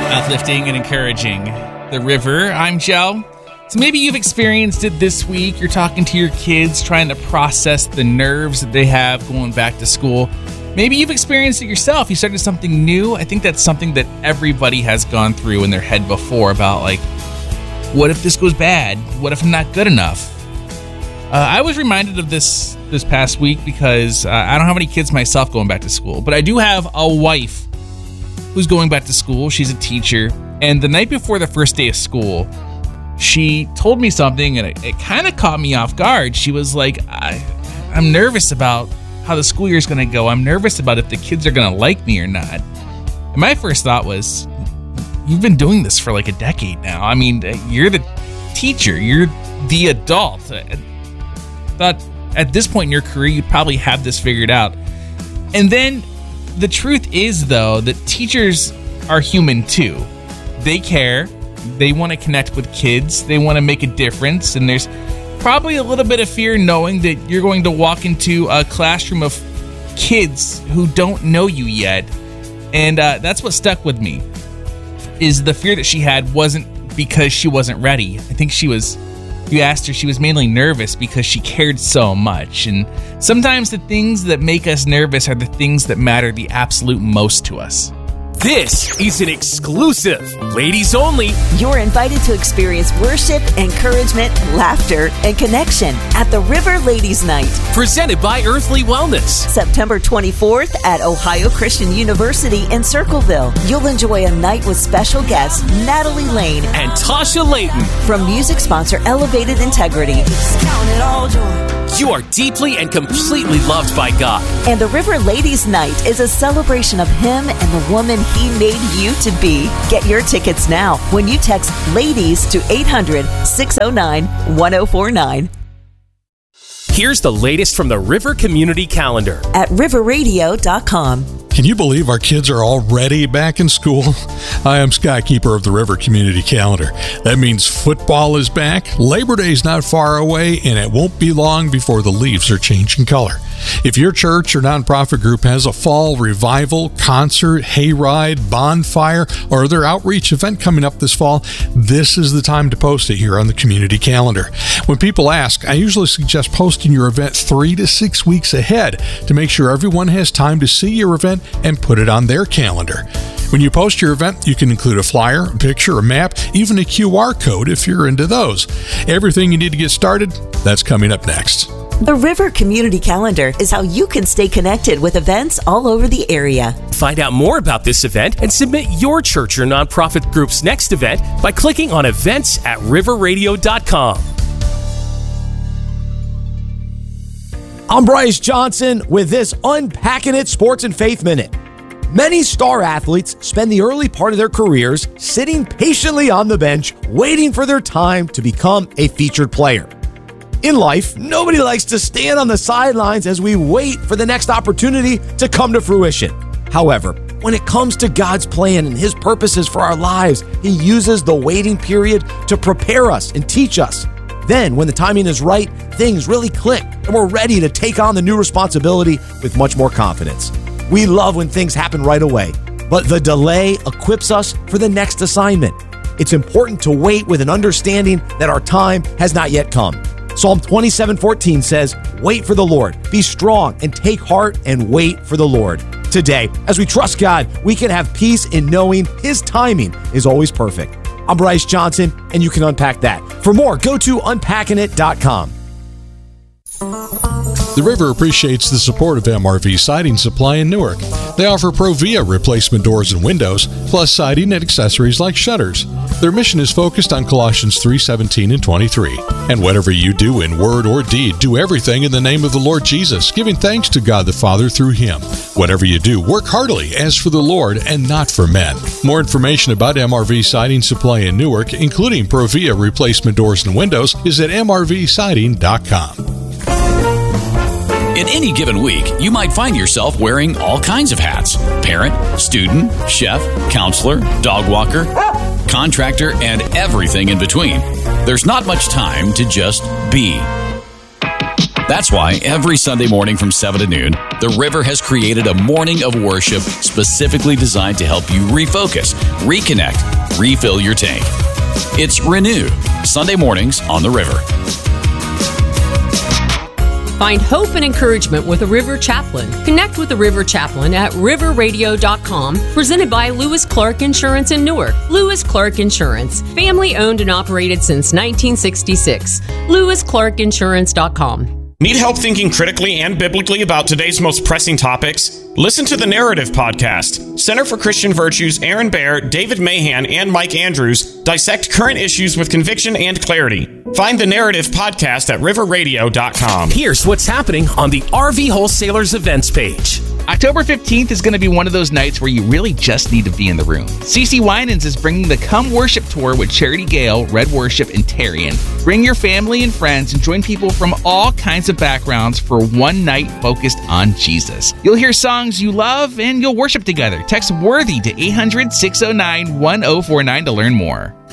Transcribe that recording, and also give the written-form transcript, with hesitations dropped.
Uplifting and encouraging. The River. I'm Joe. So maybe you've experienced it this week. You're talking to your kids, trying to process the nerves that they have going back to school. Maybe you've experienced it yourself. You started something new. I think that's something that everybody has gone through in their head before about, like, what if this goes bad? What if I'm not good enough? I was reminded of this past week because I don't have any kids myself going back to school, but I do have a wife who's going back to school. She's a teacher. And the night before the first day of school, she told me something, and it kind of caught me off guard. She was like, I'm nervous about how the school year is going to go. I'm nervous about if the kids are going to like me or not. And my first thought was, you've been doing this for like a decade now. I mean, you're the teacher. You're the adult. I thought at this point in your career, you'd probably have this figured out. And then the truth is, though, that teachers are human too. They care. They want to connect with kids. They want to make a difference. And there's probably a little bit of fear knowing that you're going to walk into a classroom of kids who don't know you yet. And that's what stuck with me, is the fear that she had wasn't because she wasn't ready. I think you asked her, she was mainly nervous because she cared so much. And sometimes the things that make us nervous are the things that matter the absolute most to us. This is an exclusive, ladies only. You're invited to experience worship, encouragement, laughter, and connection at the River Ladies Night. Presented by Earthly Wellness. September 24th at Ohio Christian University in Circleville. You'll enjoy a night with special guests Natalie Lane and Tasha Layton. From music sponsor Elevated Integrity. You are deeply and completely loved by God. And the River Ladies Night is a celebration of Him and the woman He made you to be. Get your tickets now when you text LADIES to 800-609-1049. Here's the latest from the River Community Calendar at riverradio.com. Can you believe our kids are already back in school? I am Scott, keeper of the River Community Calendar. That means football is back, Labor Day is not far away, and it won't be long before the leaves are changing color. If your church or nonprofit group has a fall revival, concert, hayride, bonfire, or other outreach event coming up this fall, this is the time to post it here on the community calendar. When people ask, I usually suggest posting your event 3 to 6 weeks ahead to make sure everyone has time to see your event and put it on their calendar. When you post your event, you can include a flyer, a picture, a map, even a QR code if you're into those. Everything you need to get started, that's coming up next. The River Community Calendar is how you can stay connected with events all over the area. Find out more about this event and submit your church or nonprofit group's next event by clicking on events at riverradio.com. I'm Bryce Johnson with this Unpacking It Sports and Faith Minute. Many star athletes spend the early part of their careers sitting patiently on the bench, waiting for their time to become a featured player. In life, nobody likes to stand on the sidelines as we wait for the next opportunity to come to fruition. However, when it comes to God's plan and His purposes for our lives, He uses the waiting period to prepare us and teach us. Then, when the timing is right, things really click and we're ready to take on the new responsibility with much more confidence. We love when things happen right away, but the delay equips us for the next assignment. It's important to wait with an understanding that our time has not yet come. Psalm 27:14 says, wait for the Lord, be strong and take heart and wait for the Lord. Today, as we trust God, we can have peace in knowing His timing is always perfect. I'm Bryce Johnson, and you can unpack that. For more, go to unpackingit.com. The River appreciates the support of MRV Siding Supply in Newark. They offer Provia replacement doors and windows, plus siding and accessories like shutters. Their mission is focused on Colossians 3:17 and 23. And whatever you do in word or deed, do everything in the name of the Lord Jesus, giving thanks to God the Father through Him. Whatever you do, work heartily as for the Lord and not for men. More information about MRV Siding Supply in Newark, including Provia replacement doors and windows, is at mrvsiding.com. In any given week, you might find yourself wearing all kinds of hats: parent, student, chef, counselor, dog walker, contractor, and everything in between. There's not much time to just be. That's why every Sunday morning from 7 to noon, The River has created a morning of worship specifically designed to help you refocus, reconnect, refill your tank. It's Renew, Sunday mornings on The River. Find hope and encouragement with a River Chaplain. Connect with the River Chaplain at riverradio.com, presented by Lewis Clark Insurance in Newark. Lewis Clark Insurance, family owned and operated since 1966. LewisClarkInsurance.com. Need help thinking critically and biblically about today's most pressing topics? Listen to the Narrative Podcast. Center for Christian Virtues' Aaron Baer, David Mahan, and Mike Andrews dissect current issues with conviction and clarity. Find the Narrative Podcast at riverradio.com. Here's what's happening on the RV Wholesalers events page. October 15th is going to be one of those nights where you really just need to be in the room. CeCe Winans is bringing the Come Worship Tour with Charity Gale, Red Worship, and Tarian. Bring your family and friends and join people from all kinds of backgrounds for one night focused on Jesus. You'll hear songs you love and you'll worship together. Text WORTHY to 800-609-1049 to learn more.